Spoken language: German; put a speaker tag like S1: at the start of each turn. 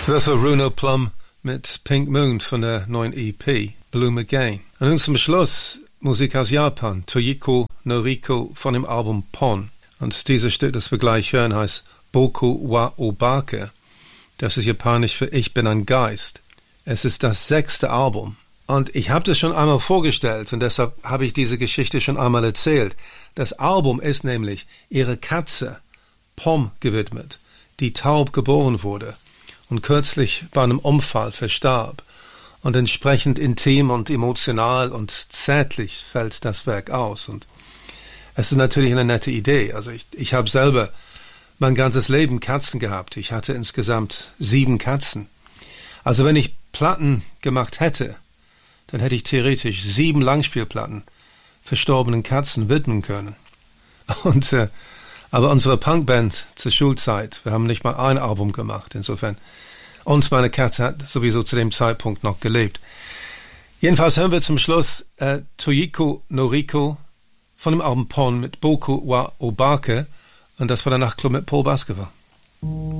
S1: So, das war Bruno Plum mit Pink Moon von der neuen EP, Bloom Again. Und nun zum Schluss Musik aus Japan, Toyiko Noriko von dem Album Pon. Und dieses Stück, das wir gleich hören, heißt Boku wa Obake. Das ist japanisch für Ich bin ein Geist. Es ist das 6. Album. Und ich habe das schon einmal vorgestellt und deshalb habe ich diese Geschichte schon einmal erzählt. Das Album ist nämlich ihre Katze Pom gewidmet, die taub geboren wurde und kürzlich bei einem Unfall verstarb. Und entsprechend intim und emotional und zärtlich fällt das Werk aus. Und es ist natürlich eine nette Idee. Also ich habe selber mein ganzes Leben Katzen gehabt. Ich hatte insgesamt 7 Katzen. Also wenn ich Platten gemacht hätte, dann hätte ich theoretisch 7 Langspielplatten verstorbenen Katzen widmen können. Und aber unsere Punkband zur Schulzeit, wir haben nicht mal ein Album gemacht. Insofern, uns meine Katze hat sowieso zu dem Zeitpunkt noch gelebt. Jedenfalls hören wir zum Schluss Toyiko Noriko von dem Album Pon mit Boku wa Obake und das war der Nachtclub mit Paul Baskerville.